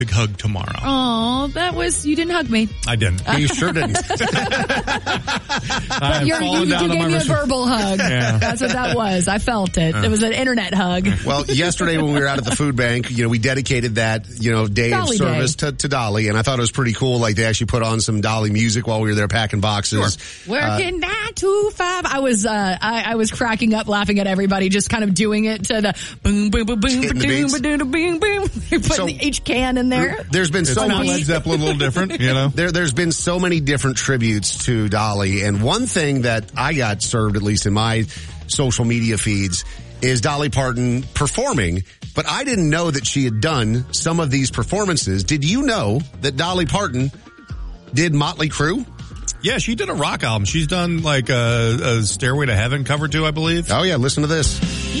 big hug tomorrow. Oh, you didn't hug me. I didn't. You sure didn't. But you gave me a verbal hug. Yeah. That's what that was. I felt it. It was an internet hug. Well, yesterday when we were out at the food bank, we dedicated that, day Dolly of service to Dolly, and I thought it was pretty cool. Like, they actually put on some Dolly music while we were there packing boxes. Sure. Working 9 to 5. I was cracking up, laughing at everybody, just kind of doing it to the boom, boom, boom, boom, boom, boom, boom, boom, boom. Putting each can in there. There's been so much. Led Zeppelin a little different, There's been so many different tributes to Dolly, and one thing that I got served, at least in my social media feeds, is Dolly Parton performing, but I didn't know that she had done some of these performances. Did you know that Dolly Parton did Motley Crue? Yeah, she did a rock album. She's done like a Stairway to Heaven cover too, I believe. Oh yeah, listen to this.